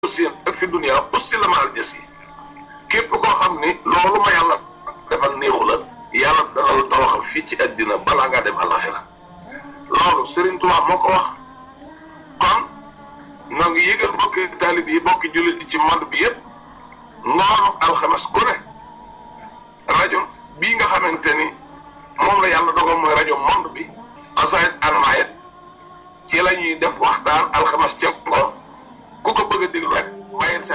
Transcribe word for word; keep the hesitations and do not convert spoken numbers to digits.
aussi fi dunya aussi la maal jës yi képp koo xam ni loolu ma yàlla defal néexu la yàlla dana la tawaxal fii ci àddina balaa ngaa dem àllaxira loolu Serigne Touba moo ko wax kon ñoo ngi yëgal bokki taalib yi bokki jullit yi ci monde bi yëpp ngoonu alxames ku ne rajo bii nga xamante ni moom la yàlla dogal mooy rajo monde bi asayit anmayet ci la ñuy def waxtaan alxames ca ngoon ku ko bëgg a déglu rek bàyyil